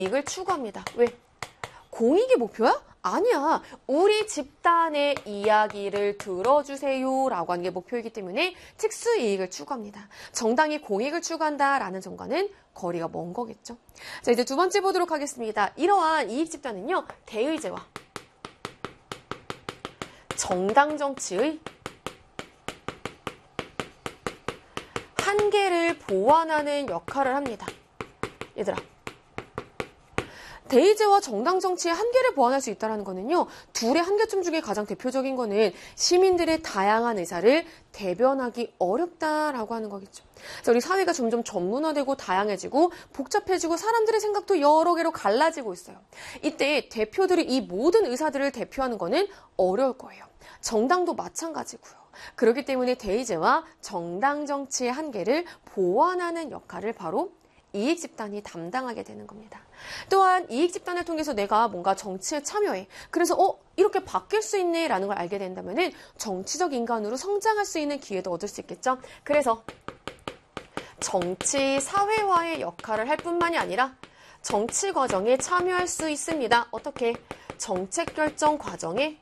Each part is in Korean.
이익을 추구합니다. 왜? 공익이 목표야? 아니야. 우리 집단의 이야기를 들어주세요 라고 하는 게 목표이기 때문에 특수이익을 추구합니다. 정당이 공익을 추구한다라는 점과는 거리가 먼 거겠죠. 자, 이제 두 번째 보도록 하겠습니다. 이러한 이익 집단은요, 대의제와 정당 정치의 한계를 보완하는 역할을 합니다. 얘들아, 대의제와 정당 정치의 한계를 보완할 수 있다는 거는요, 둘의 한계점 중에 가장 대표적인 거는 시민들의 다양한 의사를 대변하기 어렵다라고 하는 거겠죠. 자, 우리 사회가 점점 전문화되고 다양해지고 복잡해지고 사람들의 생각도 여러 개로 갈라지고 있어요. 이때 대표들이 이 모든 의사들을 대표하는 거는 어려울 거예요. 정당도 마찬가지고요. 그렇기 때문에 대의제와 정당 정치의 한계를 보완하는 역할을 바로 이익 집단이 담당하게 되는 겁니다. 또한 이익 집단을 통해서 내가 뭔가 정치에 참여해. 그래서 이렇게 바뀔 수 있네 라는 걸 알게 된다면은 정치적 인간으로 성장할 수 있는 기회도 얻을 수 있겠죠. 그래서 정치 사회화의 역할을 할 뿐만이 아니라 정치 과정에 참여할 수 있습니다. 어떻게? 정책 결정 과정에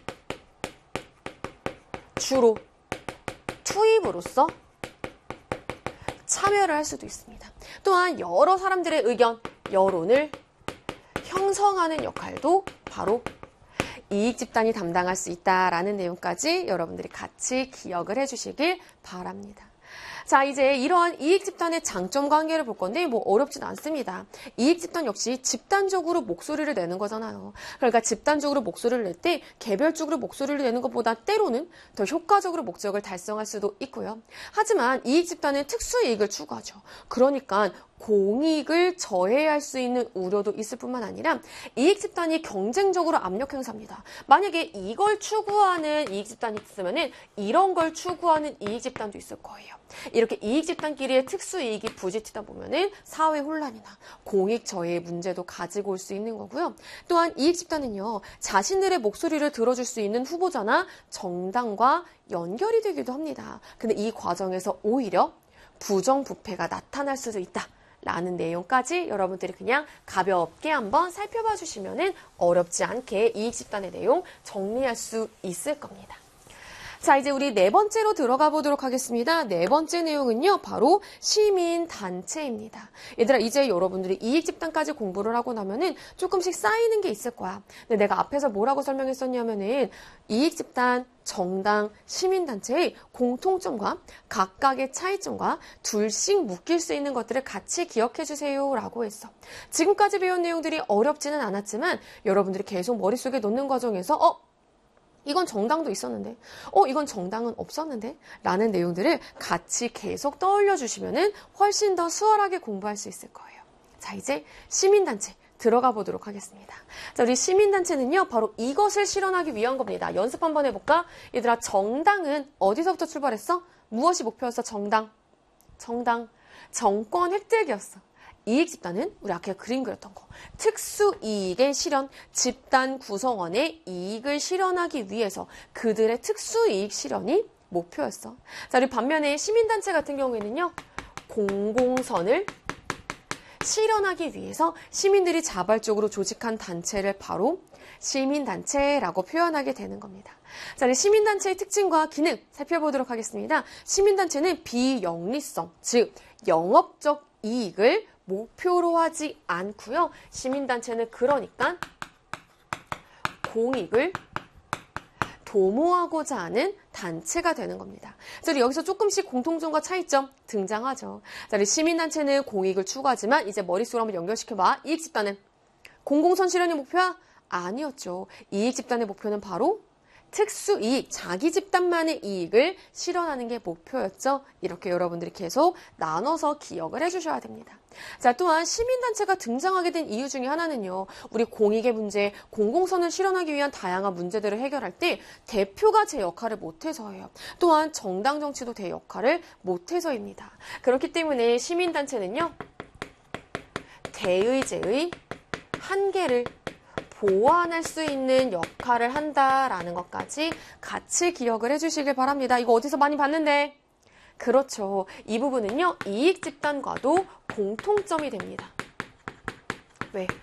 주로 투입으로서 참여를 할 수도 있습니다. 또한 여러 사람들의 의견, 여론을 형성하는 역할도 바로 이익 집단이 담당할 수 있다라는 내용까지 여러분들이 같이 기억을 해주시길 바랍니다. 자, 이제 이러한 이익 집단의 장점과 한계를 볼 건데 뭐 어렵진 않습니다. 이익 집단 역시 집단적으로 목소리를 내는 거잖아요. 그러니까 집단적으로 목소리를 낼 때 개별적으로 목소리를 내는 것보다 때로는 더 효과적으로 목적을 달성할 수도 있고요. 하지만 이익 집단은 특수이익을 추구하죠. 그러니까 공익을 저해할 수 있는 우려도 있을 뿐만 아니라 이익 집단이 경쟁적으로 압력 행사합니다. 만약에 이걸 추구하는 이익 집단이 있으면은 이런 걸 추구하는 이익 집단도 있을 거예요. 이렇게 이익 집단끼리의 특수이익이 부딪히다 보면은 사회 혼란이나 공익 저해의 문제도 가지고 올 수 있는 거고요. 또한 이익 집단은요, 자신들의 목소리를 들어줄 수 있는 후보자나 정당과 연결이 되기도 합니다. 근데 이 과정에서 오히려 부정부패가 나타날 수도 있다. 라는 내용까지 여러분들이 그냥 가볍게 한번 살펴봐 주시면은 어렵지 않게 이익 집단의 내용 정리할 수 있을 겁니다. 자, 이제 우리 네 번째로 들어가 보도록 하겠습니다. 네 번째 내용은요, 바로 시민단체입니다. 얘들아, 이제 여러분들이 이익 집단까지 공부를 하고 나면은 조금씩 쌓이는 게 있을 거야. 근데 내가 앞에서 뭐라고 설명했었냐면은 이익 집단, 정당, 시민단체의 공통점과 각각의 차이점과 둘씩 묶일 수 있는 것들을 같이 기억해 주세요 라고 했어. 지금까지 배운 내용들이 어렵지는 않았지만 여러분들이 계속 머릿속에 넣는 과정에서 이건 정당도 있었는데, 이건 정당은 없었는데 라는 내용들을 같이 계속 떠올려 주시면은 훨씬 더 수월하게 공부할 수 있을 거예요. 자, 이제 시민단체 들어가 보도록 하겠습니다. 자, 우리 시민단체는요, 바로 이것을 실현하기 위한 겁니다. 연습 한번 해볼까? 얘들아, 정당은 어디서부터 출발했어? 무엇이 목표였어? 정당. 정권 획득이었어. 이익 집단은 우리 아까 그림 그렸던 거. 특수이익의 실현, 집단 구성원의 이익을 실현하기 위해서 그들의 특수이익 실현이 목표였어. 자, 우리 반면에 시민단체 같은 경우에는요, 공공선을 실현하기 위해서 시민들이 자발적으로 조직한 단체를 바로 시민단체라고 표현하게 되는 겁니다. 자, 시민단체의 특징과 기능 살펴보도록 하겠습니다. 시민단체는 비영리성, 즉 영업적 이익을 목표로 하지 않고요. 시민단체는 그러니까 공익을 도모하고자 하는 단체가 되는 겁니다. 자, 여기서 조금씩 공통점과 차이점 등장하죠. 자, 시민단체는 공익을 추구하지만 이제 머릿속으로 한번 연결시켜봐. 이익 집단은 공공선 실현이 목표야? 아니었죠. 이익 집단의 목표는 바로 특수이익, 자기 집단만의 이익을 실현하는 게 목표였죠. 이렇게 여러분들이 계속 나눠서 기억을 해주셔야 됩니다. 자, 또한 시민단체가 등장하게 된 이유 중에 하나는요, 우리 공익의 문제, 공공선을 실현하기 위한 다양한 문제들을 해결할 때 대표가 제 역할을 못해서예요. 또한 정당 정치도 제 역할을 못해서입니다. 그렇기 때문에 시민단체는요, 대의제의 한계를 보완할 수 있는 역할을 한다라는 것까지 같이 기억을 해주시길 바랍니다. 이거 어디서 많이 봤는데? 그렇죠. 이 부분은요, 이익 집단과도 공통점이 됩니다. 왜?